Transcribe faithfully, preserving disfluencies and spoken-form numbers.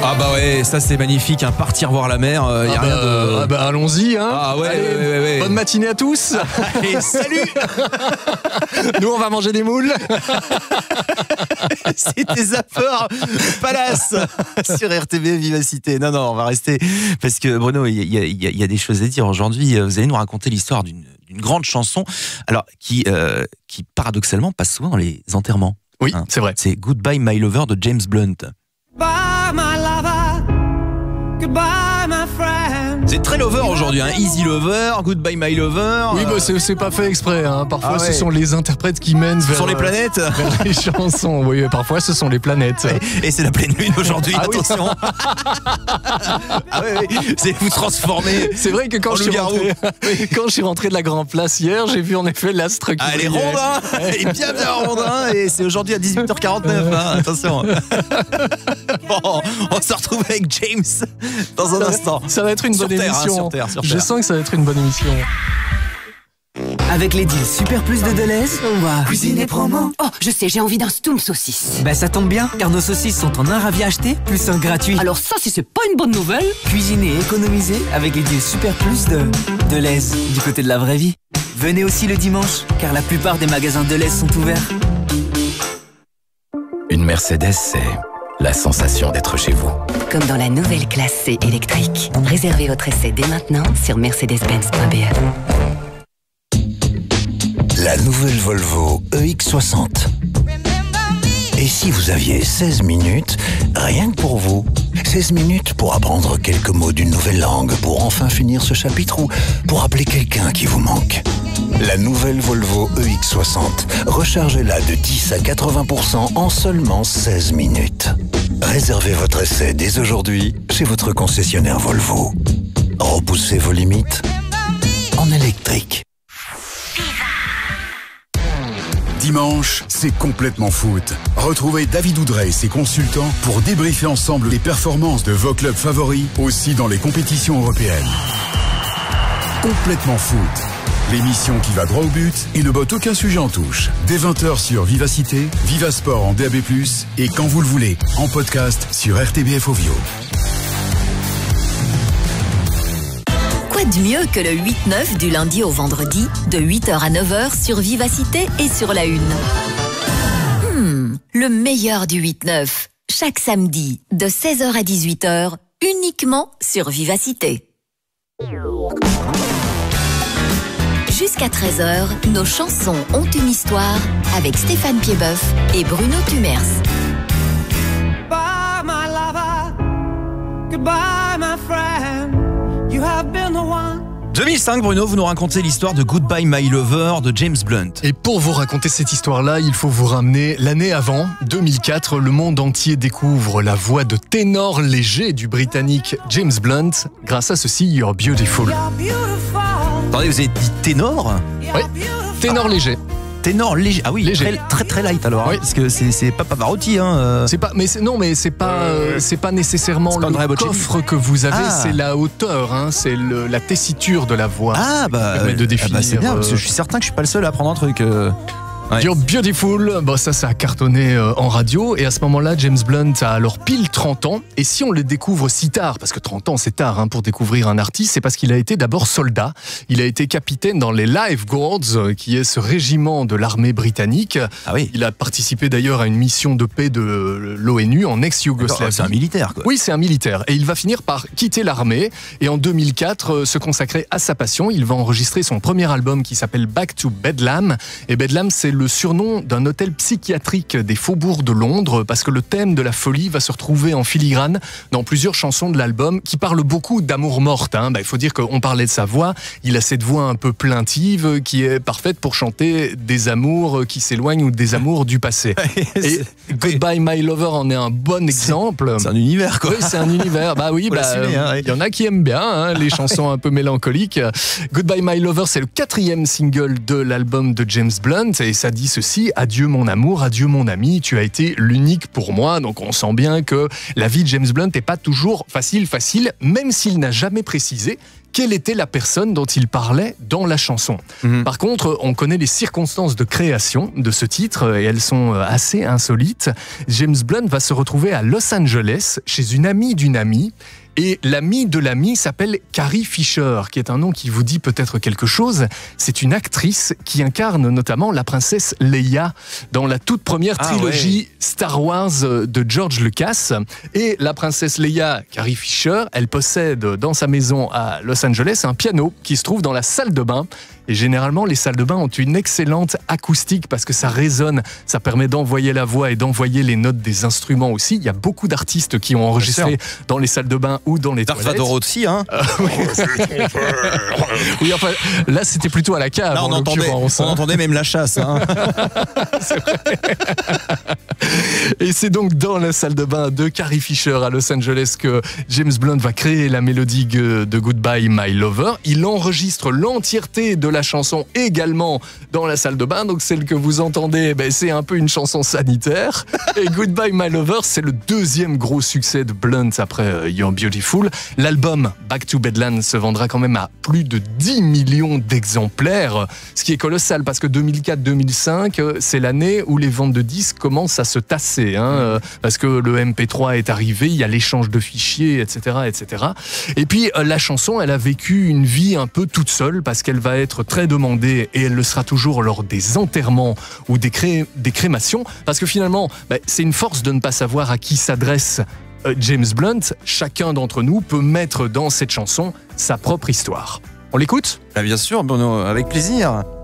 Ah bah ouais, ça c'est magnifique, hein. Partir voir la mer, il euh, y a ah rien bah, de... Ah bah allons-y, hein. Ah ouais, Allez, ouais, ouais, ouais. Bonne matinée à tous. Allez, salut. Nous on va manger des moules. C'était Zapper Palace sur R T B Vivacité. Non, non, on va rester, parce que Bruno, il y, y, y a des choses à dire aujourd'hui. Vous allez nous raconter l'histoire d'une d'une grande chanson, alors qui, euh, qui paradoxalement passe souvent dans les enterrements. Oui, hein. C'est vrai. C'est Goodbye My Lover de James Blunt. Bye my lover, goodbye my friend. C'est très lover aujourd'hui, hein. Easy Lover, Goodbye My Lover. Oui, bah, c'est, c'est pas fait exprès. Hein. Parfois, ah ouais. ce sont les interprètes qui mènent vers, ce sont les planètes. euh, vers les chansons. Oui, parfois, ce sont les planètes. Ouais. Et c'est la pleine lune aujourd'hui, ah attention. Oui. Ah oui, oui. C'est vous transformer. C'est vrai que quand je, suis rentré, quand je suis rentré de la Grande Place hier, j'ai vu en effet l'astre qui ah, elle est ronde, hein. Elle est bien bien ronde, hein. Et c'est aujourd'hui à dix-huit heures quarante-neuf, hein. Attention. Bon, on se retrouve avec James dans un ça, instant. Ça va être une sur bonne terre, émission. Hein, sur terre, sur je terre. sens que ça va être une bonne émission. Avec les deals Super Plus de Deleuze, on va cuisiner promo. Oh, je sais, j'ai envie d'un stoum saucisse. Ben ça tombe bien, car nos saucisses sont en un ravi acheté, plus un gratuit. Alors ça, si c'est pas une bonne nouvelle. Cuisiner et économiser avec les deals Super Plus de Deleuze, du côté de la vraie vie. Venez aussi le dimanche, car la plupart des magasins Deleuze sont ouverts. Une Mercedes, c'est la sensation d'être chez vous. Comme dans la nouvelle classe C électrique. Réservez votre essai dès maintenant sur mercedes benz point b e. La nouvelle Volvo E X soixante. Et si vous aviez seize minutes, rien que pour vous, seize minutes pour apprendre quelques mots d'une nouvelle langue, pour enfin finir ce chapitre ou pour appeler quelqu'un qui vous manque. La nouvelle Volvo E X soixante. Rechargez-la de dix à quatre-vingts pour cent en seulement seize minutes. Réservez votre essai dès aujourd'hui chez votre concessionnaire Volvo. Repoussez vos limites en électrique. Dimanche, c'est complètement foot. Retrouvez David Oudrey et ses consultants pour débriefer ensemble les performances de vos clubs favoris, aussi dans les compétitions européennes. Complètement foot. L'émission qui va droit au but et ne botte aucun sujet en touche. Dès vingt heures sur Vivacité, Vivasport en D A B plus, et quand vous le voulez, en podcast sur R T B F Ovio. Quoi de mieux que le huit neuf du lundi au vendredi, de huit heures à neuf heures sur Vivacité et sur la Une. Hmm, le meilleur du huit neuf. Chaque samedi, de seize heures à dix-huit heures, uniquement sur Vivacité. Jusqu'à treize heures, nos chansons ont une histoire avec Stéphane Piedboeuf et Bruno Tumers. Bye my lover, goodbye my friend. You have been the one. deux mille cinq, Bruno, vous nous racontez l'histoire de Goodbye My Lover de James Blunt. Et pour vous raconter cette histoire-là, il faut vous ramener l'année avant, deux mille quatre. Le monde entier découvre la voix de ténor léger du Britannique James Blunt grâce à ceci, You're Beautiful. You're beautiful. Attendez, vous avez dit ténor ? Oui, ténor léger. Ténor léger. Ah oui, léger. Très, très très light alors. Oui. Hein, parce que c'est, c'est pas Pavarotti. Hein, euh... C'est pas, mais c'est, non, mais c'est pas, euh, c'est pas nécessairement c'est pas le coffre que vous avez, ah. c'est la hauteur, hein, c'est le, la tessiture de la voix. Ah bah, euh, de définir, ah bah c'est bien, euh... parce que je suis certain que je suis pas le seul à apprendre un truc. Euh... Ouais. You're Beautiful, bon, ça, ça a cartonné euh, en radio. Et à ce moment-là, James Blunt a alors pile trente ans. Et si on le découvre si tard, parce que trente ans, c'est tard hein, pour découvrir un artiste, c'est parce qu'il a été d'abord soldat. Il a été capitaine dans les Life Guards, euh, qui est ce régiment de l'armée britannique. Ah oui. Il a participé d'ailleurs à une mission de paix de l'ONU en ex-Yougoslavie. C'est un militaire, quoi. Oui, c'est un militaire. Et il va finir par quitter l'armée. Et en deux mille quatre, euh, se consacrer à sa passion. Il va enregistrer son premier album qui s'appelle Back to Bedlam. Et Bedlam, c'est le surnom d'un hôtel psychiatrique des faubourgs de Londres, parce que le thème de la folie va se retrouver en filigrane dans plusieurs chansons de l'album qui parlent beaucoup d'amour morte. Hein. Bah, il faut dire qu'on parlait de sa voix, il a cette voix un peu plaintive qui est parfaite pour chanter des amours qui s'éloignent ou des amours du passé. Et Goodbye My Lover en est un bon exemple. C'est un univers, quoi. Oui, c'est un univers. Bah oui, bah, il hein, ouais. y en a qui aiment bien hein, les chansons un peu mélancoliques. Goodbye My Lover, c'est le quatrième single de l'album de James Blunt et ça dit ceci: adieu mon amour, adieu mon ami, tu as été l'unique pour moi. Donc on sent bien que la vie de James Blunt n'est pas toujours facile, facile, même s'il n'a jamais précisé quelle était la personne dont il parlait dans la chanson. Mmh. Par contre, on connaît les circonstances de création de ce titre et elles sont assez insolites. James Blunt va se retrouver à Los Angeles chez une amie d'une amie. Et l'amie de l'amie s'appelle Carrie Fisher, qui est un nom qui vous dit peut-être quelque chose. C'est une actrice qui incarne notamment la princesse Leia dans la toute première ah trilogie ouais. Star Wars de George Lucas. Et la princesse Leia, Carrie Fisher, elle possède dans sa maison à Los Angeles un piano qui se trouve dans la salle de bain. Et généralement, les salles de bain ont une excellente acoustique parce que ça résonne, ça permet d'envoyer la voix et d'envoyer les notes des instruments aussi. Il y a beaucoup d'artistes qui ont enregistré dans les salles de bain ou dans les Dark toilettes. Vador aussi, hein. Euh, oui. oui, enfin, là, c'était plutôt à la cave. Là, on, en entendait, on entendait même la chasse. Hein. C'est vrai. Et c'est donc dans la salle de bain de Carrie Fisher à Los Angeles que James Blunt va créer la mélodie de Goodbye My Lover. Il enregistre l'entièreté de la chanson également dans la salle de bain. Donc celle que vous entendez, ben, c'est un peu une chanson sanitaire. Et Goodbye My Lover, c'est le deuxième gros succès de Blunt après You're Beautiful. L'album Back to Bedlam se vendra quand même à plus de dix millions d'exemplaires, ce qui est colossal parce que deux mille quatre deux mille cinq, c'est l'année où les ventes de disques commencent à se tasser, hein, parce que le M P trois est arrivé, il y a l'échange de fichiers, et cetera, et cetera. Et puis la chanson, elle a vécu une vie un peu toute seule parce qu'elle va être très demandée et elle le sera toujours lors des enterrements ou des, cré... des crémations, parce que finalement, bah, c'est une force de ne pas savoir à qui s'adresse euh, James Blunt. Chacun d'entre nous peut mettre dans cette chanson sa propre histoire. On l'écoute ? Bah bien sûr, Bruno, avec plaisir.